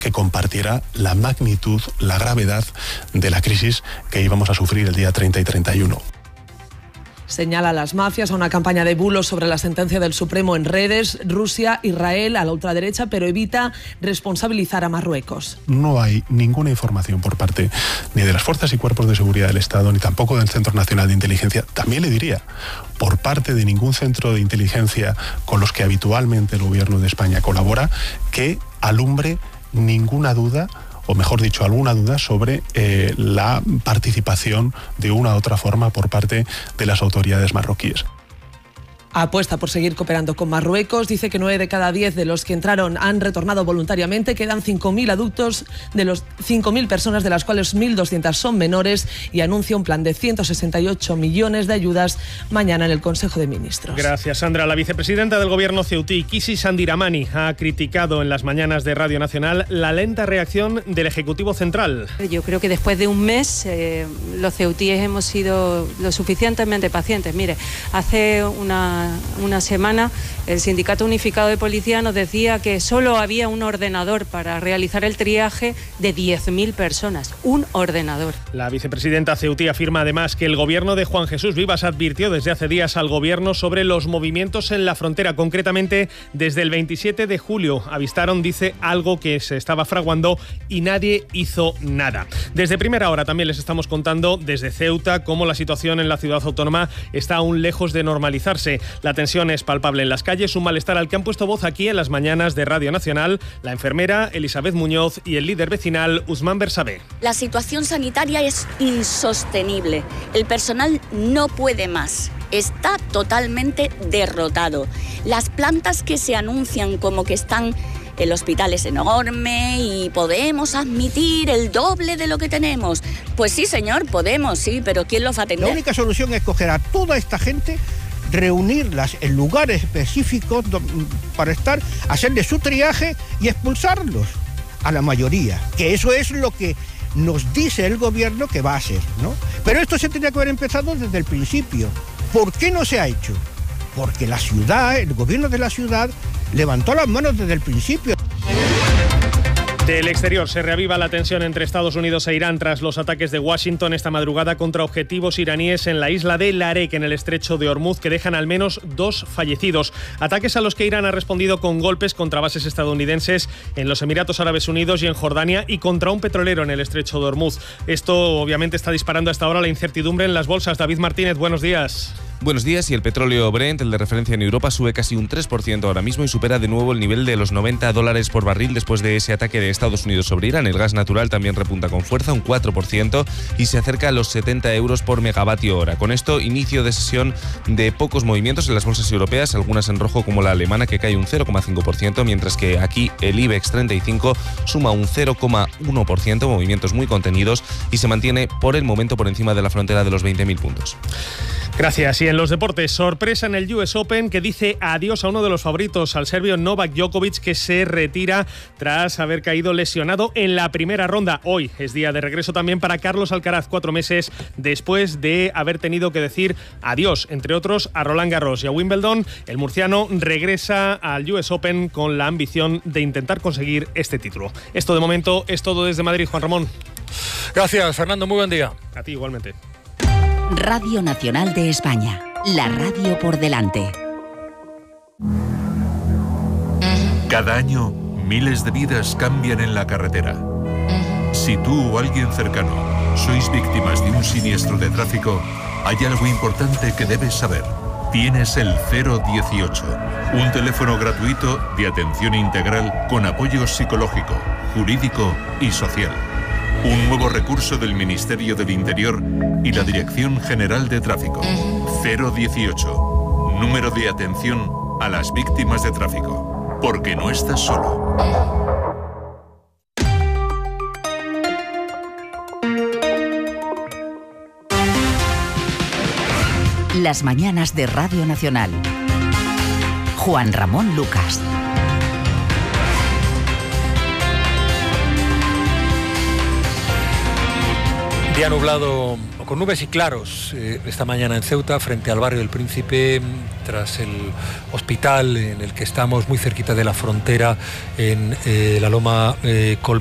que compartiera la magnitud, la gravedad de la crisis que íbamos a sufrir el día 30 y 31. Señala a las mafias, a una campaña de bulos sobre la sentencia del Supremo en redes, Rusia, Israel, a la ultraderecha, pero evita responsabilizar a Marruecos. No hay ninguna información por parte ni de las fuerzas y cuerpos de seguridad del Estado, ni tampoco del Centro Nacional de Inteligencia. También le diría, por parte de ningún centro de inteligencia con los que habitualmente el gobierno de España colabora, que alumbre ninguna duda, o mejor dicho, alguna duda sobre la participación de una u otra forma por parte de las autoridades marroquíes. Apuesta por seguir cooperando con Marruecos. Dice que 9 de cada 10 de los que entraron han retornado voluntariamente. Quedan 5.000 adultos de los 5.000 personas, de las cuales 1.200 son menores, y anuncia un plan de 168 millones de ayudas mañana en el Consejo de Ministros. Gracias, Sandra. La vicepresidenta del Gobierno ceutí, Kisi Sandiramani, ha criticado en las mañanas de Radio Nacional la lenta reacción del Ejecutivo Central. Yo creo que después de un mes los ceutíes hemos sido lo suficientemente pacientes. Mire, hace una semana el Sindicato Unificado de Policía nos decía que solo había un ordenador para realizar el triaje de 10.000 personas. Un ordenador. La vicepresidenta ceutí afirma además que el gobierno de Juan Jesús Vivas advirtió desde hace días al gobierno sobre los movimientos en la frontera. Concretamente, desde el 27 de julio avistaron, dice, algo que se estaba fraguando y nadie hizo nada. Desde primera hora también les estamos contando desde Ceuta cómo la situación en la ciudad autónoma está aún lejos de normalizarse. La tensión es palpable en las calles, un malestar al que han puesto voz aquí en las mañanas de Radio Nacional la enfermera Elizabeth Muñoz y el líder vecinal Usman Bersabé. La situación sanitaria es insostenible. El personal no puede más. Está totalmente derrotado. Las plantas que se anuncian como que están... El hospital es enorme y podemos admitir el doble de lo que tenemos. Pues sí, señor, podemos, sí, pero ¿quién los va a atender? La única solución es coger a toda esta gente, reunirlas en lugares específicos para hacerle su triaje y expulsarlos a la mayoría, que eso es lo que nos dice el gobierno que va a hacer, ¿no? Pero esto se tenía que haber empezado desde el principio. ¿Por qué no se ha hecho? Porque la ciudad, el gobierno de la ciudad, levantó las manos desde el principio. Del exterior se reaviva la tensión entre Estados Unidos e Irán tras los ataques de Washington esta madrugada contra objetivos iraníes en la isla de Larek, en el estrecho de Hormuz, que dejan al menos 2 fallecidos. Ataques a los que Irán ha respondido con golpes contra bases estadounidenses en los Emiratos Árabes Unidos y en Jordania, y contra un petrolero en el estrecho de Hormuz. Esto obviamente está disparando hasta ahora la incertidumbre en las bolsas. David Martínez, buenos días. Buenos días. Y el petróleo Brent, el de referencia en Europa, sube casi un 3% ahora mismo y supera de nuevo el nivel de los $90 por barril después de ese ataque de Estados Unidos sobre Irán. El gas natural también repunta con fuerza, un 4%, y se acerca a los 70 euros por megavatio hora. Con esto, inicio de sesión de pocos movimientos en las bolsas europeas, algunas en rojo como la alemana, que cae un 0,5%, mientras que aquí el IBEX 35 suma un 0,1%, movimientos muy contenidos, y se mantiene por el momento por encima de la frontera de los 20.000 puntos. Gracias. Y en los deportes, sorpresa en el US Open, que dice adiós a uno de los favoritos, al serbio Novak Djokovic, que se retira tras haber caído lesionado en la primera ronda. Hoy es día de regreso también para Carlos Alcaraz, 4 meses después de haber tenido que decir adiós, entre otros, a Roland Garros y a Wimbledon. El murciano regresa al US Open con la ambición de intentar conseguir este título. Esto de momento es todo desde Madrid. Juan Ramón. Gracias, Fernando. Muy buen día. A ti igualmente. Radio Nacional de España, la radio por delante. Cada año, miles de vidas cambian en la carretera. Si tú o alguien cercano sois víctimas de un siniestro de tráfico, hay algo importante que debes saber. Tienes el 018, un teléfono gratuito de atención integral con apoyo psicológico, jurídico y social. Un nuevo recurso del Ministerio del Interior y la Dirección General de Tráfico. 018, número de atención a las víctimas de tráfico. Porque no estás solo. Las mañanas de Radio Nacional. Juan Ramón Lucas. Día nublado con nubes y claros esta mañana en Ceuta, frente al barrio del Príncipe, tras el hospital en el que estamos, muy cerquita de la frontera, en la Loma Colmenar.